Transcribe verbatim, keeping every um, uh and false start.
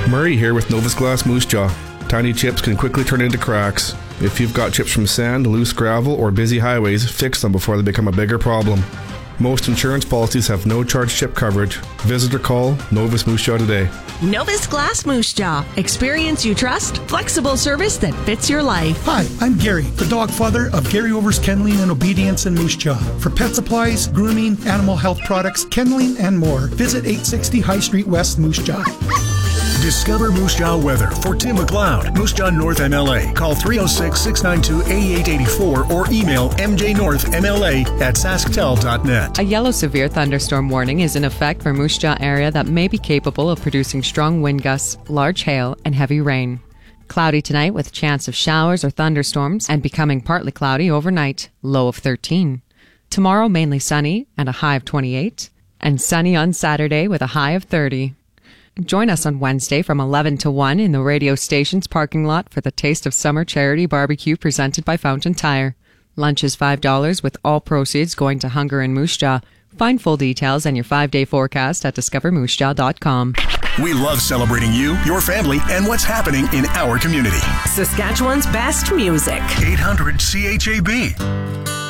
Murray here with Novus Glass Moose Jaw. Tiny chips can quickly turn into cracks. If you've got chips from sand, loose gravel, or busy highways, fix them before they become a bigger problem. Most insurance policies have no-charge chip coverage. Visit or call Novus Moose Jaw today. Novus Glass Moose Jaw. Experience you trust. Flexible service that fits your life. Hi, I'm Gary, the dog father of Gary Overs Kenneling and Obedience in Moose Jaw. For pet supplies, grooming, animal health products, kenneling, and more, visit eight sixty High Street West, Moose Jaw. Discover Moose Jaw weather for Tim McLeod, Moose Jaw North M L A. Call three oh six, six nine two, eight eight eight four or email m j north m l a at sasktel dot net. A yellow severe thunderstorm warning is in effect for Moose Jaw area that may be capable of producing strong wind gusts, large hail, and heavy rain. Cloudy tonight with a chance of showers or thunderstorms and becoming partly cloudy overnight, low of thirteen. Tomorrow mainly sunny and a high of twenty-eight, and sunny on Saturday with a high of thirty. Join us on Wednesday from eleven to one in the radio station's parking lot for the Taste of Summer charity barbecue presented by Fountain Tire. Lunch is five dollars with all proceeds going to Hunger in Moose Jaw. Find full details and your five-day forecast at discover moose jaw dot com. We love celebrating you, your family, and what's happening in our community. Saskatchewan's best music. eight hundred C H A B.